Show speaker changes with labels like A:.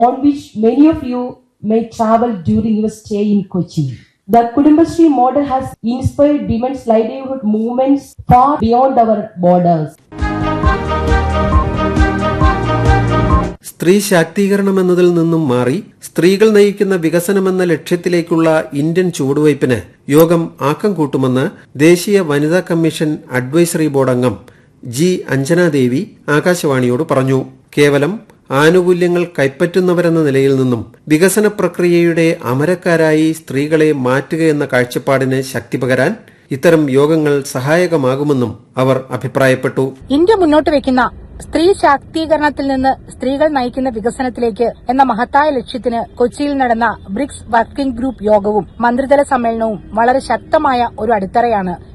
A: on which many of you may travel during your stay in Kochi. The Kudumbashree model has inspired women's livelihood movements far beyond our borders.
B: സ്ത്രീ ശാക്തീകരണം എന്നതിൽ നിന്നും മാറി സ്ത്രീകൾ നയിക്കുന്ന വികസനമെന്ന ലക്ഷ്യത്തിലേക്കുള്ള Indian ചുവടുവയ്പിന് യോഗം ആക്കം കൂട്ടുമെന്ന് ദേശീയ വനിതാ കമ്മീഷൻ അഡ്വൈസറി ബോർഡ് അംഗം ജി അഞ്ജനാദേവി ആകാശവാണിയോട് പറഞ്ഞു. കേവലം ആനുകൂല്യങ്ങൾ കൈപ്പറ്റുന്നവരെന്ന നിലയിൽ നിന്നും വികസന പ്രക്രിയയുടെ അമരക്കാരായി സ്ത്രീകളെ മാറ്റുകയെന്ന കാഴ്ചപ്പാടിന് ശക്തി പകരാൻ ഇത്തരം യോഗങ്ങൾ സഹായകമാകുമെന്നും അവർ അഭിപ്രായപ്പെട്ടു.
C: ഇന്ത്യ മുന്നോട്ട് വയ്ക്കുന്ന സ്ത്രീ ശാക്തീകരണത്തിൽ നിന്ന് സ്ത്രീകൾ നയിക്കുന്ന വികസനത്തിലേക്ക് എന്ന മഹത്തായ ലക്ഷ്യത്തിന് കൊച്ചിയിൽ നടന്ന ബ്രിക്സ് വർക്കിംഗ് ഗ്രൂപ്പ് യോഗവും മന്ത്രിതല സമ്മേളനവും വളരെ ശക്തമായ ഒരു അടിത്തറയാണ്